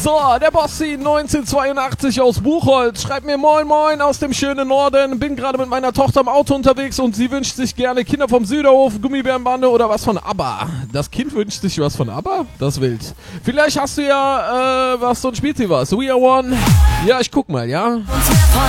So, der Bossi 1982 aus Buchholz schreibt mir Moin Moin aus dem schönen Norden. Bin gerade mit meiner Tochter im Auto unterwegs und sie wünscht sich gerne Kinder vom Süderhof, Gummibärenbande oder was von ABBA. Das Kind wünscht sich was von ABBA? Das ist wild. Vielleicht hast du ja, so ein Spielziel was. We are one. Ja, ich guck mal, ja. Uns mehr von